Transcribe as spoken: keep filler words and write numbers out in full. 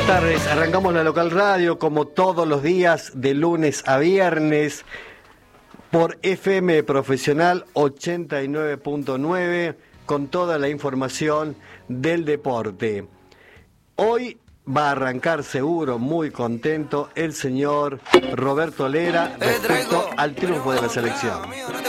tardes, arrancamos la local radio como todos los días de lunes a viernes por F M Profesional ochenta y nueve punto nueve con toda la información del deporte. Hoy va a arrancar seguro, muy contento, el señor Roberto Lera respecto al triunfo de la selección.